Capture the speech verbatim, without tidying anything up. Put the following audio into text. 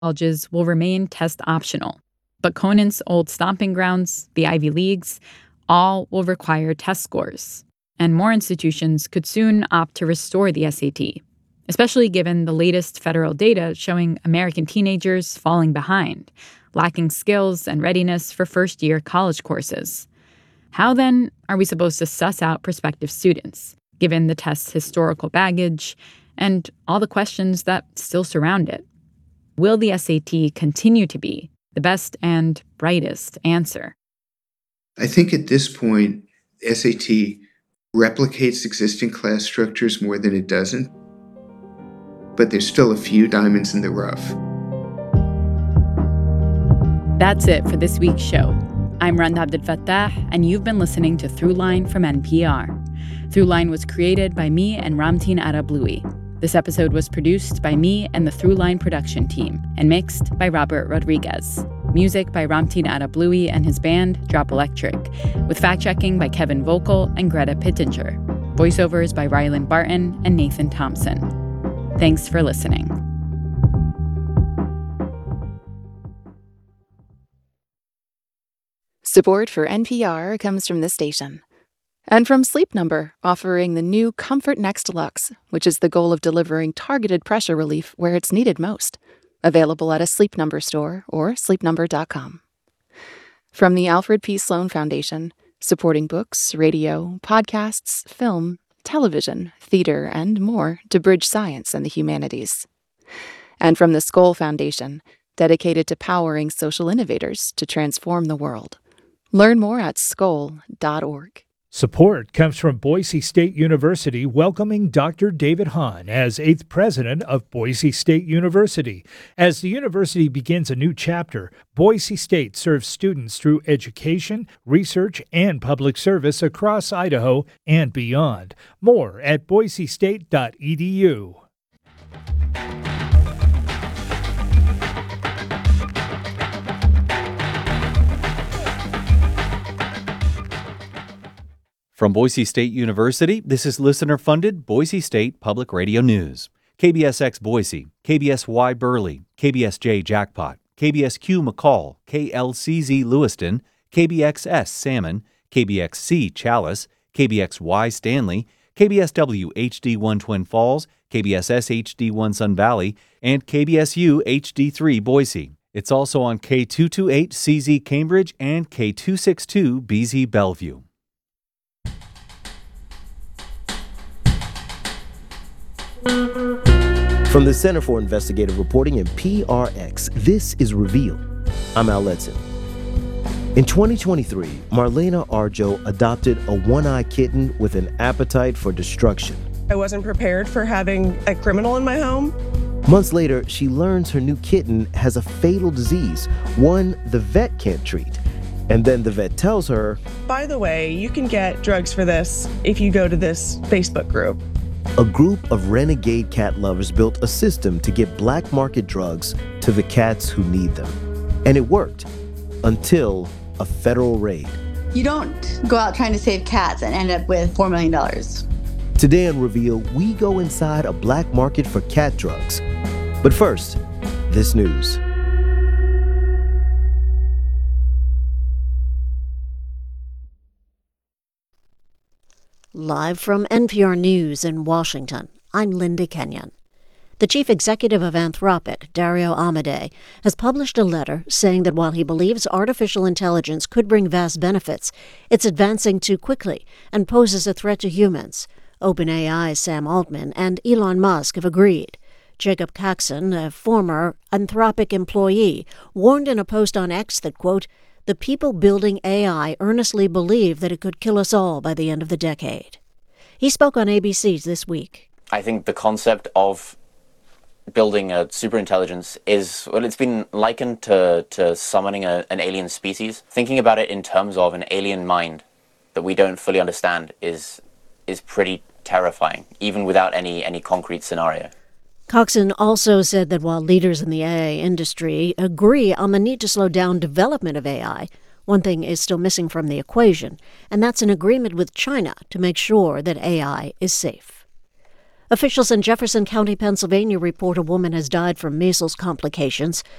colleges will remain test optional. But Conant's old stomping grounds, the Ivy Leagues, all will require test scores. And more institutions could soon opt to restore the S A T, especially given the latest federal data showing American teenagers falling behind, lacking skills and readiness for first-year college courses. How, then, are we supposed to suss out prospective students, given the test's historical baggage and all the questions that still surround it? Will the S A T continue to be the best and brightest answer? I think at this point, S A T replicates existing class structures more than it doesn't, but there's still a few diamonds in the rough. That's it for this week's show. I'm Randa Abdelfatah, and you've been listening to Throughline from N P R. Throughline was created by me and Ramtin Arablouei. This episode was produced by me and the Throughline production team and mixed by Robert Rodriguez. Music by Ramtin Arablouei and his band, Drop Electric, with fact-checking by Kevin Vogel and Greta Pittenger. Voiceovers by Rylan Barton and Nathan Thompson. Thanks for listening. Support for N P R comes from this station. And from Sleep Number, offering the new Comfort Next Luxe, which is the goal of delivering targeted pressure relief where it's needed most. Available at a Sleep Number store or sleep number dot com. From the Alfred P. Sloan Foundation, supporting books, radio, podcasts, film, television, theater, and more to bridge science and the humanities. And from the Skoll Foundation, dedicated to powering social innovators to transform the world. Learn more at skoll dot org. Support comes from Boise State University, welcoming Doctor David Hahn as eighth president of Boise State University. As the university begins a new chapter, Boise State serves students through education, research, and public service across Idaho and beyond. More at boise state dot e d u. From Boise State University, this is listener-funded Boise State Public Radio News. K B S X Boise, K B S Y Burley, K B S J Jackpot, K B S Q McCall, K L C Z Lewiston, K B X S Salmon, K B X C Chalice, K B X Y Stanley, K B S W H D one Twin Falls, K B S S H D one Sun Valley, and K B S U H D three Boise. It's also on K two twenty-eight C Z Cambridge and K two sixty-two B Z Bellevue. From the Center for Investigative Reporting and P R X, this is Reveal. I'm Al Letson. In twenty twenty-three, Marlena Arjo adopted a one-eyed kitten with an appetite for destruction. I wasn't prepared for having a criminal in my home. Months later, she learns her new kitten has a fatal disease, one the vet can't treat. And then the vet tells her, by the way, you can get drugs for this if you go to this Facebook group. A group of renegade cat lovers built a system to get black market drugs to the cats who need them. And it worked until a federal raid. You don't go out trying to save cats and end up with four million dollars. Today on Reveal, we go inside a black market for cat drugs. But first, this news. Live from N P R News in Washington, I'm Linda Kenyon. The chief executive of Anthropic, Dario Amodei, has published a letter saying that while he believes artificial intelligence could bring vast benefits, it's advancing too quickly and poses a threat to humans. OpenAI's Sam Altman and Elon Musk have agreed. Jacob Coxon, a former Anthropic employee, warned in a post on X that, quote, the people building A I earnestly believe that it could kill us all by the end of the decade. He spoke on A B C's This Week. I think the concept of building a superintelligence is, well, it's been likened to, to summoning a, an alien species. Thinking about it in terms of an alien mind that we don't fully understand is is pretty terrifying, even without any, any concrete scenario. Coxon also said that while leaders in the A I industry agree on the need to slow down development of A I, one thing is still missing from the equation, and that's an agreement with China to make sure that A I is safe. Officials in Jefferson County, Pennsylvania report a woman has died from measles complications.